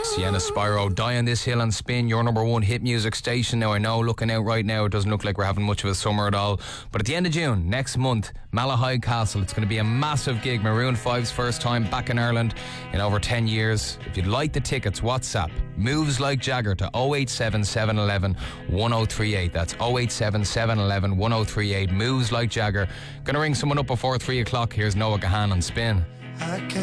Sienna Spyro, Die on This Hill and Spin, your number one hit music station. Now I know, looking out right now, it doesn't look like we're having much of a summer at all, but at the end of June, next month, Malahide Castle, it's going to be a massive gig. Maroon 5's first time back in Ireland in over 10 years. If you'd like the tickets, WhatsApp Moves Like Jagger to 087 711 1038. That's 087 711 1038. Moves Like Jagger. Gonna ring someone up before 3 o'clock. Here's Noah Gahan on Spin.